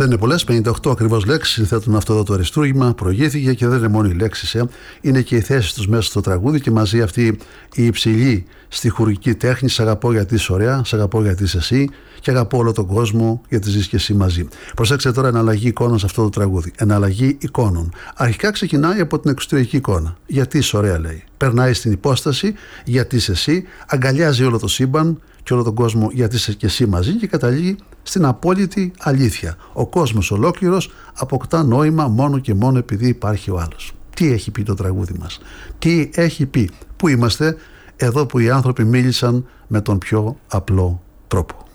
Δεν είναι πολλές, 58 ακριβώς λέξεις συνθέτουν αυτό εδώ το αριστούργημα. Προηγήθηκε και δεν είναι μόνο οι λέξεις, είναι και οι θέσεις τους μέσα στο τραγούδι και μαζί αυτή η υψηλή στιχουργική τέχνη. Σ' αγαπώ γιατί είσαι ωραία, σ' αγαπώ γιατί είσαι εσύ και αγαπώ όλο τον κόσμο γιατί ζεις και εσύ μαζί. Προσέξτε τώρα εναλλαγή εικόνων σε αυτό το τραγούδι. Εναλλαγή εικόνων. Αρχικά ξεκινάει από την εξωτερική εικόνα. Γιατί είσαι ωραία, λέει. Περνάει στην υπόσταση, γιατί είσαι εσύ, αγκαλιάζει όλο το σύμπαν και όλο τον κόσμο γιατί είσαι και εσύ μαζί και καταλήγει στην απόλυτη αλήθεια. Ο κόσμος ολόκληρος αποκτά νόημα μόνο και μόνο επειδή υπάρχει ο άλλος. Τι έχει πει το τραγούδι μας? Τι έχει πει? Πού είμαστε? Εδώ που οι άνθρωποι μίλησαν με τον πιο απλό τρόπο.